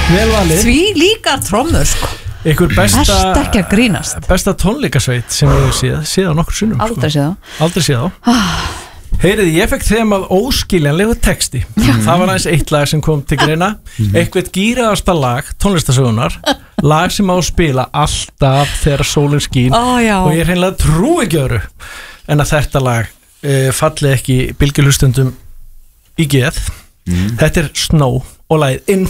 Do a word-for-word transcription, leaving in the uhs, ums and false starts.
Vel valið. Því líka trommur sko. Ykkur besta Ertu ekki að grínast? Besta tónleikasveit sem ég hef séð Séð á nokkur sinnum Aldrei séð þá Aldrei séð þá Heyriði, ég fekk þemað óskiljanlegu texti Það var aðeins eitt lag sem kom til greina Eitthvað gýraðasta lag tónlistasögunar Lag sem á að spila alltaf þegar sólin skín Ó, já. Og ég hreinlega trú ekki öðru En að þetta lag uh, falli ekki bylgjulustundum í geð mm. Þetta er Snow og lagið In